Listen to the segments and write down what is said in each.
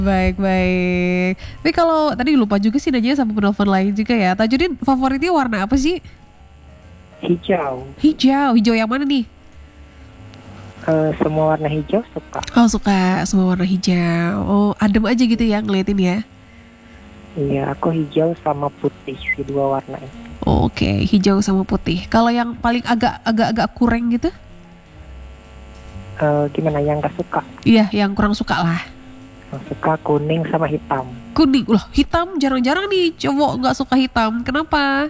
Baik. Tapi kalau tadi lupa juga sih nanya sama penelpon lain juga ya. Tajudin favoritnya warna apa sih? Hijau. Hijau yang mana nih? Semua warna hijau suka. Oh suka semua warna hijau. Oh adem aja gitu ya ngeliatin ya. Iya, aku hijau sama putih, si dua warna itu. Oke, hijau sama putih. Kalau yang paling agak kurang gitu? Gimana yang gak suka? Iya, yang kurang suka lah. Yang suka kuning sama hitam. Kuning, loh hitam jarang-jarang nih cowok nggak suka hitam. Kenapa?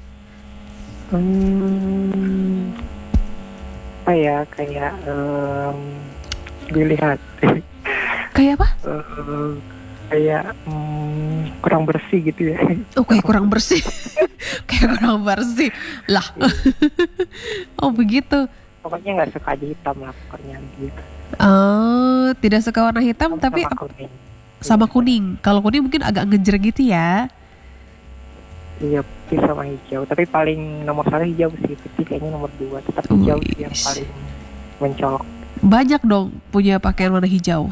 Apa ya, kayak gue lihat Kayak apa? kayak kurang bersih gitu ya. Oh kayak kurang bersih. Kayak kurang bersih lah. Oh begitu. Pokoknya nggak suka aja hitam lah pokoknya gitu. Oh tidak suka warna hitam tapi Sama kuning. sama kuning. Kalau kuning mungkin agak ngejer gitu ya. Iya, putih sama hijau. Tapi paling nomor 1 hijau sih, putih kayaknya nomor 2. Tetap hijau sih yang paling mencolok. Banyak dong punya pakaian warna hijau.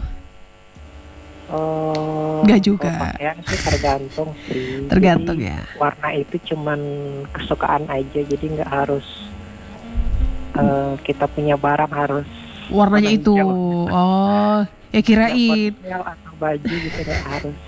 Nggak juga. Kalau pakaian sih tergantung sih. Tergantung jadi, ya. warna itu cuman kesukaan aja, jadi nggak harus kita punya barang harus Warnanya warna itu. hijau. Oh, ya kirain. Hotel atau baju gitu nggak harus.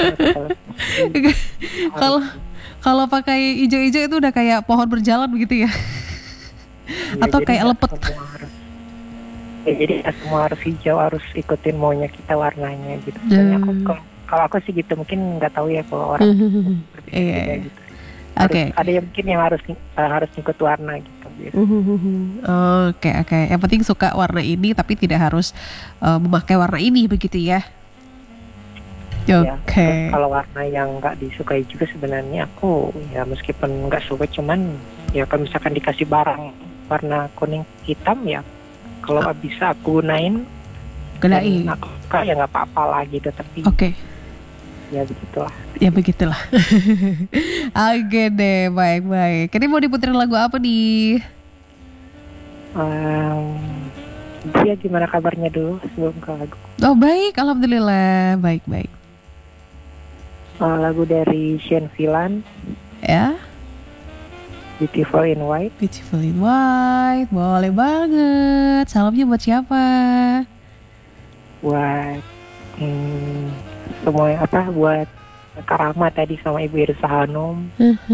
Kalau kalau pakai hijau-hijau itu udah kayak pohon berjalan begitu ya. Iya, Atau jadi kayak nggak lepet. semua harus. Ya, jadi nggak semua harus hijau, harus ikutin maunya kita warnanya gitu. Soalnya aku kalau aku sih gitu, mungkin nggak tahu ya kalau orang berbeda Iya. gitu. Oke. Ada yang mungkin yang harus ikut warna gitu. Oke. Yang penting suka warna ini tapi tidak harus memakai warna ini begitu ya. Ya, Oke. kalau warna yang nggak disukai juga sebenarnya aku ya meskipun nggak suka, cuman ya kalau misalkan dikasih barang warna kuning hitam ya kalau bisa aku gunain. Gunain. Aku suka ya nggak apa-apa lah gitu, tapi Oke. ya begitulah. Ya begitulah. Oke deh, baik. Ini mau diputerin lagu apa nih? Dia gimana kabarnya dulu sebelum ke lagu? Oh baik, alhamdulillah, baik. Lagu dari Sean Villan, Ya, Beautiful in White. Beautiful in White, boleh banget. Salamnya buat siapa? Buat semua buat Karama tadi sama Ibu Irsa Hanum.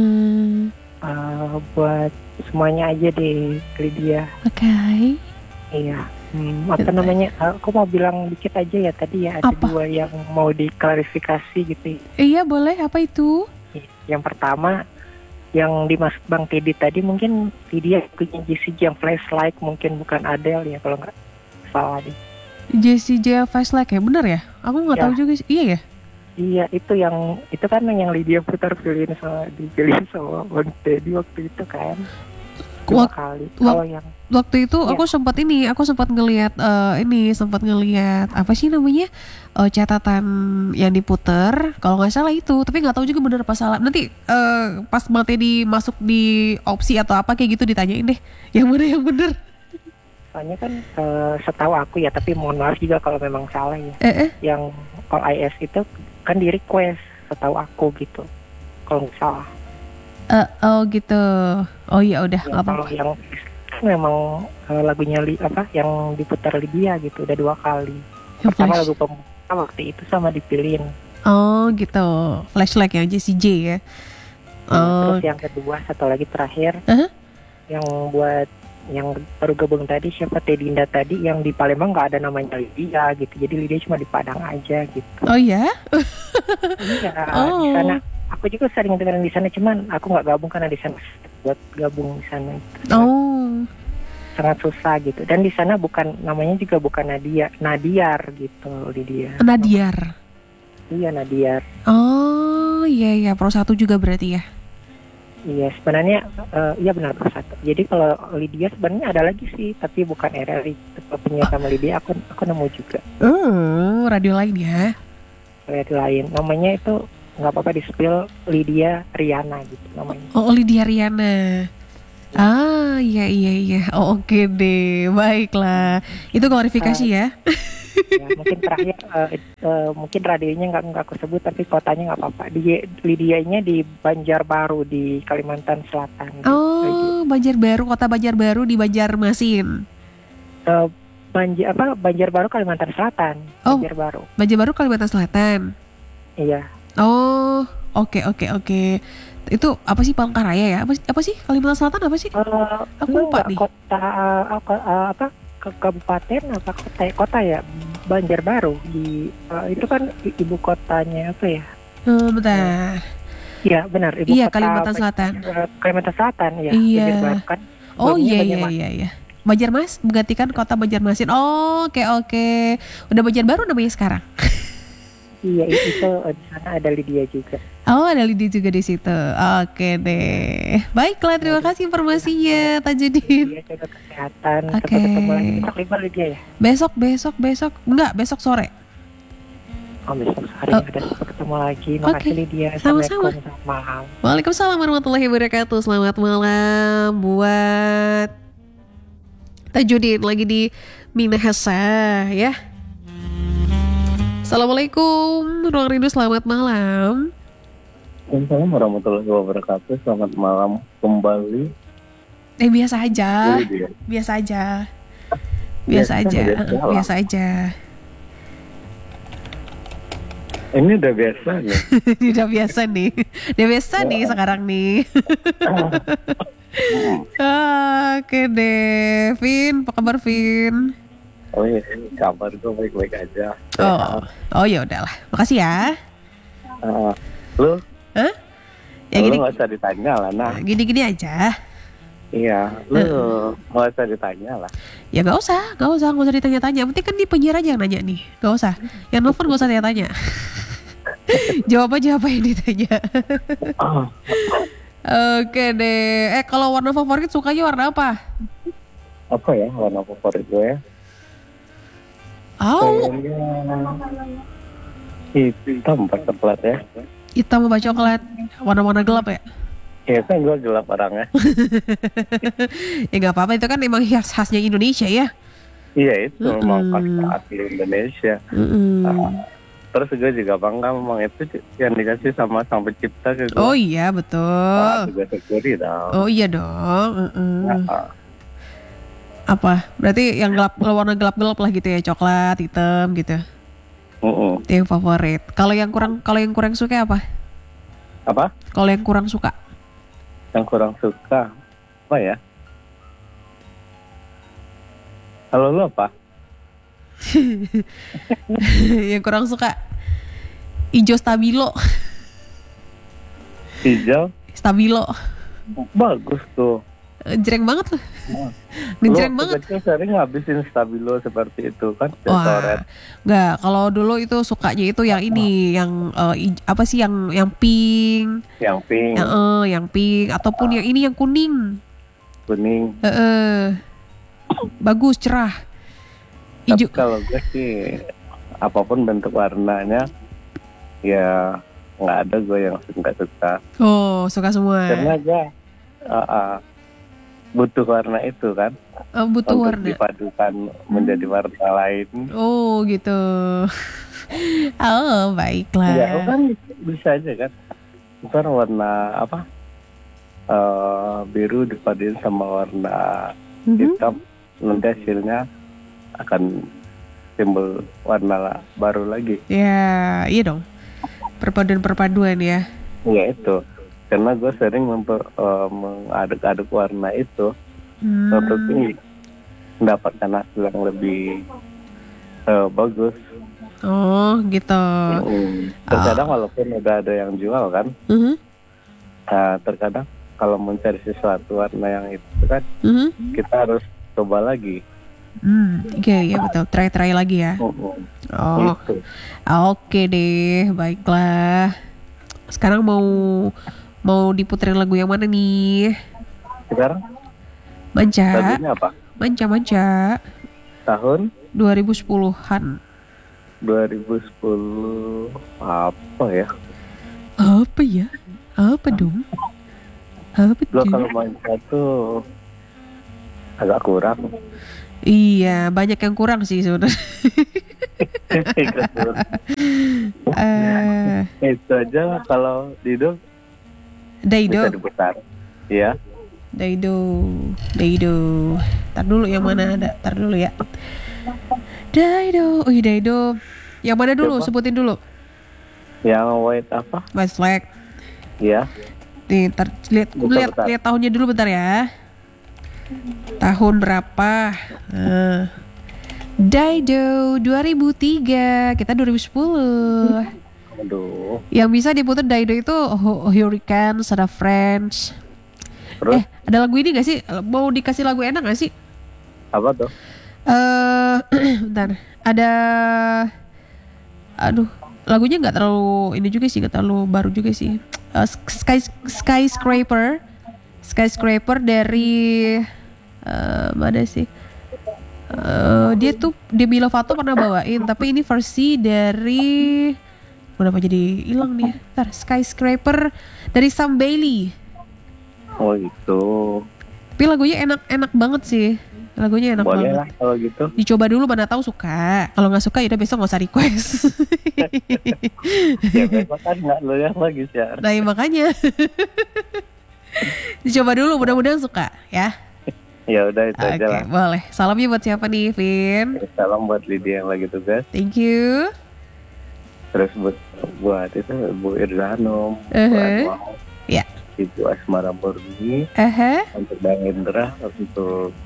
Buat semuanya aja deh, Lydia. Oke. Iya. Apa namanya? Aku mau bilang dikit aja ya tadi ya, ada Apa? 2 yang mau diklarifikasi gitu. Iya boleh, apa itu? Yang pertama, yang dimaksud Bang Teddy tadi mungkin Lydia punya JCJ yang flashlight, mungkin bukan Adele ya kalau nggak salah deh. Jessie J Flashlight ya, bener ya? Aku nggak Ya. tahu juga sih. Iya ya? Iya, itu kan yang Lydia putar dipilih sama Bang Teddy waktu itu kan. 2 kali. Kalau yang Waktu itu Iya. aku sempat ngelihat apa sih namanya, catatan yang diputer kalau nggak salah itu, tapi nggak tahu juga bener apa salah. Nanti pas materi masuk di opsi atau apa kayak gitu ditanyain deh yang mana yang bener. soalnya kan setahu aku ya, tapi mohon maaf juga kalau memang salah ya. Yang All IS itu kan di request, setahu aku gitu. Kalau nggak salah. Oh gitu. Oh iya udah Ya, nggak apa-apa. kalau yang memang lagunya yang diputar Lydia gitu udah 2 kali. Yang Pertama flash. lagu pembuka waktu itu sama dipilihin. Oh gitu. Flashlight yang Jessie J ya. Terus yang kedua satu lagi terakhir, yang buat yang baru gabung tadi siapa, Tedinda tadi yang di Palembang nggak ada namanya Lydia gitu, jadi Lydia cuma di Padang aja gitu. Oh ya? Iya, di sana aku juga sering dengerin di sana, cuman aku nggak gabung karena di sana buat gabung di sana sangat susah gitu. Dan di sana namanya juga bukan Nadiar gitu, Lydia. Nadiar. Iya, Nadiar. Oh iya Pro 1 juga berarti ya. Iya, sebenarnya iya benar Pro 1. Jadi kalau Lydia sebenarnya ada lagi sih, tapi bukan RRI. Punya sama Lydia aku nemu juga. Radio lain ya. Radio lain. Namanya itu nggak apa-apa di-spill, Lydia Riana gitu namanya. Oh, Lydia Riana. Iya. Oh, oke deh, baiklah. Itu klarifikasi ya. Ya, mungkin terakhir mungkin radionya nggak aku sebut tapi kotanya nggak apa-apa. Lydianya di Banjarbaru di Kalimantan Selatan. Oh, Banjarbaru, kota Banjarbaru di Banjarmasin. Banjarbaru Kalimantan Selatan. Oh, Banjarbaru. Banjarbaru Kalimantan Selatan. Iya. Oh, oke. Itu apa sih, Palangkaraya ya? Apa sih Kalimantan Selatan apa sih? Aku lupa nih. Kota kabupaten apa kota ya Banjarbaru itu kan ibu kotanya apa ya? Bentar. Iya benar ibu Iya, kota Kalimantan Selatan. Kalimantan Selatan ya. Iya. Banjarbaru kan. Oh iya. Banjarmas menggantikan kota Banjarmasin. Oh, oke. Udah Banjarbaru namanya sekarang. Iya itu di sana ada Lydia juga. Oh, ada Lydia juga di situ. Oke deh. Baiklah, terima kasih informasinya, Tajudin. Iya, jaga kesehatan. Oke. Sampai ketemu lagi. Besok libur Lydia ya? Besok. Enggak, besok sore. Oh, besok hari ada. Sampai ketemu lagi. Makasih Lydia. Sama-sama. Assalamualaikum. Selamat malam. Waalaikumsalam warahmatullahi wabarakatuh. Selamat malam buat Tajudin lagi di Minahasa ya. Assalamualaikum, Ruang Rindu, selamat malam. Assalamualaikum warahmatullahi wabarakatuh. Selamat malam kembali. Biasa aja. Ini udah biasa nih. Udah biasa nih sekarang nih. Oke deh, Vin, apa kabar Vin? Oh iya, kabar gue baik-baik aja. Oh ya udahlah, makasih ya. Lu? Hah? Ya lu gini. nggak usah ditanya lah, nah. Gini aja. Iya, lu nggak usah ditanya lah. Ya nggak usah ditanya-tanya. Penting kan di penyiar aja yang nanya nih, nggak usah. Yang nelfon nggak usah tanya-tanya. Jawab aja apa yang ditanya. Oke deh. Kalau warna favorit sukanya warna apa? Apa ya warna favorit gue ya? Hitam apa coklat ya? Hitam apa coklat? Warna-warna gelap ya? Iya kan gue gelap orangnya. Ya nggak apa-apa, itu kan emang khasnya Indonesia ya. Iya itu memang khas asli Indonesia. Terus gue juga bangga memang itu yang dikasih sama sang pencipta ke gue. Oh iya betul. Juga syukuri dong. Oh iya dong. Apa? Berarti yang warna gelap-gelap lah gitu ya, coklat, hitam gitu. Itu yang favorit. Kalau yang kurang suka apa? Apa? Kalau yang kurang suka? Yang kurang suka apa ya? Kalau lu apa? Yang kurang suka hijau stabilo. Hijau? Stabilo. Bagus tuh. Jreng banget loh. Ngejreng banget. Lu sering ngabisin stabilo seperti itu kan? Wah, enggak. Kalau dulu itu sukanya itu yang ini, yang apa sih yang pink? Yang pink. Yang pink ataupun yang ini yang kuning. Kuning. Bagus, cerah. Tapi kalau gue sih apapun bentuk warnanya ya nggak ada gue yang nggak suka. Oh, suka semua. Karena gue butuh warna itu kan. Butuh untuk warna. dipadukan menjadi warna lain. Oh gitu. Oh baiklah. Ya kan bisa aja kan. Ntar warna apa? Biru dipaduin sama warna hitam. Nanti hasilnya akan timbul warna baru lagi. Ya, iya dong. Perpaduan ya. Iya itu. Karena gue sering mengaduk-aduk warna itu untuk mendapatkan hasil yang lebih bagus. Oh gitu. Terkadang walaupun udah ada yang jual kan, terkadang kalau mencari sesuatu warna yang itu kan, kita harus coba lagi. Iya betul. Try lagi ya. Gitu. Oke deh, baiklah. Sekarang mau diputerin lagu yang mana nih? Sekarang? Manca. Lagunya apa? Manca. Tahun? 2010-an. 2010 apa ya? Apa dong? Lo kalau Manca tuh agak kurang. Iya, banyak yang kurang sih sebenarnya. Itu aja lah kalau Dido Daido. bisa diputar. Iya. Daido. Tar dulu yang mana ada? Tar dulu ya. Daido. Daido. Yang mana dulu? Coba. Sebutin dulu. Yang white apa? White Flag. Iya. Nih, lihat Bentar. tahunnya dulu bentar ya. Tahun berapa? Daido 2003, kita 2010. Aduh. Yang bisa diputar Daido itu Hurricane, ada Friends. Terus Ada lagu ini gak sih? Mau dikasih lagu enak gak sih? apa tuh? Bentar. Ada, aduh, lagunya nggak terlalu ini juga sih, nggak terlalu baru juga sih. Skyscraper dari mana sih? Dia tuh Demi Lovato pernah bawain, tapi ini versi dari, kenapa jadi hilang nih? Ntar, Skyscraper dari Sam Bailey. Oh itu. Tapi lagunya enak banget sih. Lagunya enak Boleh banget. lah kalau gitu. Dicoba dulu, mana tahu suka. Kalau nggak suka yaudah besok nggak usah request. Ya besok kan nggak lo yang lagi siar. Nah ya makanya. Dicoba dulu, mudah-mudahan suka ya. Ya udah itu Oke, aja lah. boleh. Salamnya buat siapa nih, Vin? Salam buat Lydia yang lagi tugas. Thank you. Terus buat itu Bu Irhanum, Bu Uh-huh. Anwar, Ya. Ibu Asmara Murni, Aha. untuk Bang Indra, untuk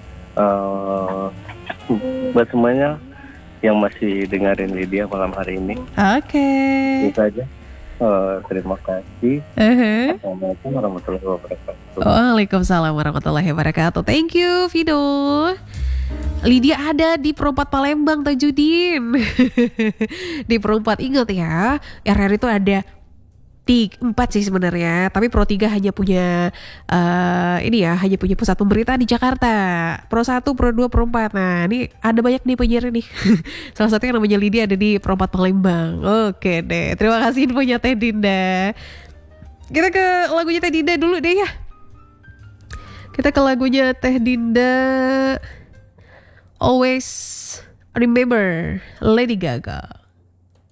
buat semuanya yang masih dengerin Lydia malam hari ini. Oke. Itu aja. Terima kasih. Aha. Assalamualaikum warahmatullahi wabarakatuh. Waalaikumsalam warahmatullahi wabarakatuh. Thank you, Vino. Lydia ada di Perempat Palembang, Tajudin. Di Perempat, ingat ya, RR itu ada 4 sih sebenarnya, tapi Pro 3 hanya punya hanya punya pusat pemberitaan di Jakarta. Pro 1, Pro 2, Pro 4. Nah, ini ada banyak nih penyiar nih. Salah satunya namanya Lydia, ada di Perempat Palembang. Oke deh, terima kasih infonya Teh Dinda. Kita ke lagunya Teh Dinda dulu deh ya. Kita ke lagunya Teh Dinda, Always Remember, Lady Gaga.